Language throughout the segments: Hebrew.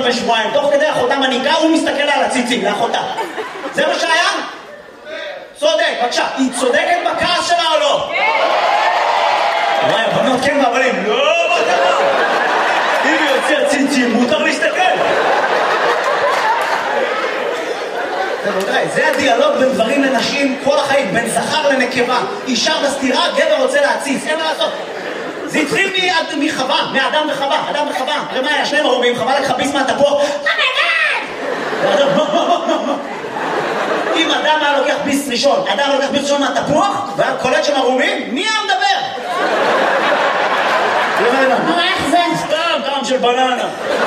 לפני שבועיים, תוך כדי אחותה מניקה, הוא מסתכל על הציצים לאחותה. זה מה שהיה? צודק, בבקשה. היא צודקת בכעס שלה או לא? כן! וואי, הבנות כן והבנים, לא, מה קרה? אם היא יוצא ציצים, מותר להסתכל. זה הדיאלוג בין גברים לנשים כל החיים, בין זכר לנקבה. אישה בסתירה, גבר רוצה להציץ, אין מה לעשות. זה התחיל מחווה, מאדם וחווה, אדם וחווה. הרי מה היה? שניהם ערומים, חווה לקחה ביס מהתפוח. אם אדם היה לוקח ביס ראשון, אדם לוקח ביס ראשון מהתפוח, והיה קולט שהם ערומים, מי היה מדבר? מה, איך זה? סתם, טעם של בננה.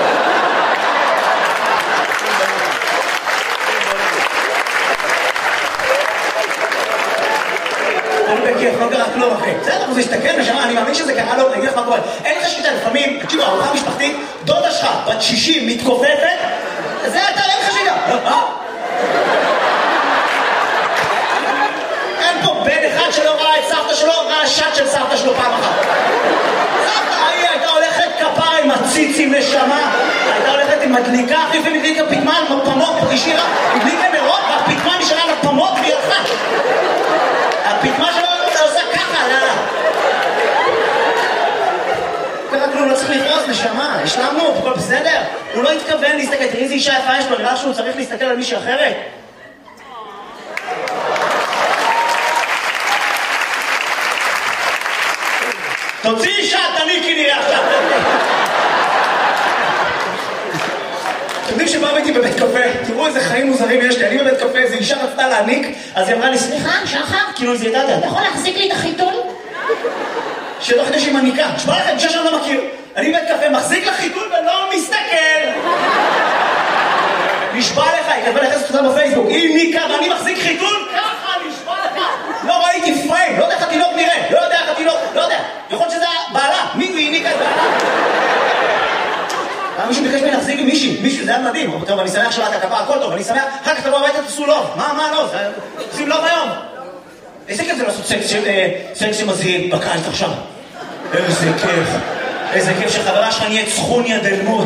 אני בכיף, לא קרה כלום אחי. בסדר, זה השתכן נשמה, אני מאמין שזה קרה לו, אני אגיד לך מה קורה. אין לך שיטה, לפעמים, תקשיבו, ארוחה משפחתית, דודה שלך, בת 60, מתכופפת, זה אתה, אין לך שיטה. אין פה בן אחד שלא ראה את סבתא שלו, ראה שט של סבתא שלו פעם אחת. סבתא, הייתה הולכת כפרה עם הציצים נשמה, הייתה הולכת עם מדליקה, אחרי לפעמים הדליקה פתמן, פמוק, השאירה, הדליקה נרות, והפתמן נשארה לפמוק והיא הלכה. הפתמה שלו עושה ככה, לא. קרה כלום, לא צריך לכעוס, נשמה, השלמנו, הכל בסדר. הוא לא התכוון להסתכל, תראי איזה אישה יפה יש לו, נראה שהוא צריך להסתכל על מישהי אחרת. תוציא אישה, תניקי נראה עכשיו. אתם יודעים שבאו איתי בבית קפה, תראו איזה חיים מוזרים יש לי, אני בבית קפה, איזו אישה רצתה להניק, אז היא אמרה לי, סליחה, שחר, כאילו איזה ידעת, אתה יכול להחזיק לי את החיתול? שלא חדש עם הניקה, נשמע לכם, אישה שאני לא מכיר, אני בבית קפה, מחזיק לחיתול ולא מסתכל. נשבע לך, היא כתבה לחסת אותה בפייסבוק, היא ניקה ואני מחזיק חיתול, ככה, נשבע לך. לא ראיתי פריים, לא יודע איך התינוק נראה, לא יודע איך התינוק, לא יודע, יכול להיות שזה בעלה, מי היא ניקה את בעלה? מישהו ביקש ממני להחזיק עם מישהו, זה היה מדהים. טוב, אני שמח שלאת הכפה, הכל טוב, אני שמח, אחר כך תבוא הביתה, תעשו לוב. מה לוב? עושים לוב היום. איזה כיף זה לעשות סקס שמזהים בקיץ עכשיו. איזה כיף שחברה שלך נהיית סכוניה דלמות.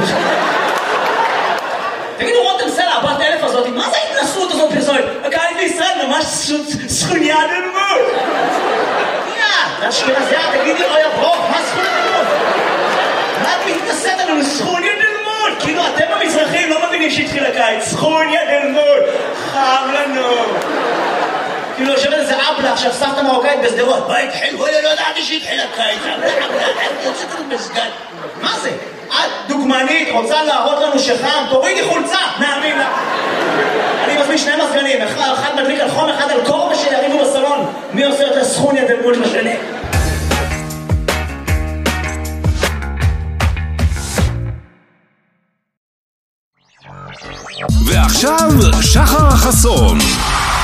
תגידו, רותם סלע, הבת אלף הזאת, מה זה ההתנסות הזאת פרסומת? הקיץ בישראל ממש סכוניה דלמות. יא, השכנה זה, תגידי, אוי הברוך, מה סכוניה דלמות? מה את מתנסית עלינו? סכוניה דלמות! כאילו אתם המזרחים לא מבינים שהתחיל הקיץ. סכוניה דלמות! חם לנו! כאילו יושבת איזה אבלה עכשיו, סבתא מרוקאית בסדרות. מה התחיל? וואלה, לא ידעתי שהתחיל הקיץ. אני יוצאת לנו בסגן. מה זה? את דוגמנית, רוצה להראות לנו שחם, תורידי חולצה! נאמין לה! אני מזמין שני מזגנים, אחד מדליק על חום, אחד על קור, ושיריבו בסלון. מי עושה יותר סכוניה דלמות בשני? ועכשיו שחר חסון.